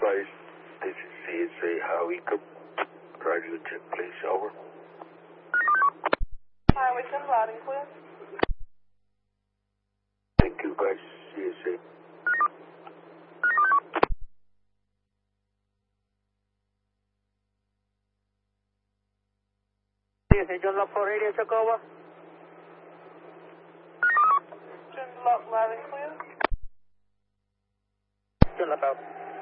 advise, this is CSA Highway. Try to check, please. Over. Highway 10, loud and clear. Thank you, guys. CSA. CSA, John Lock 4 radio, took over. John Lock, loud and clear. John Lock out.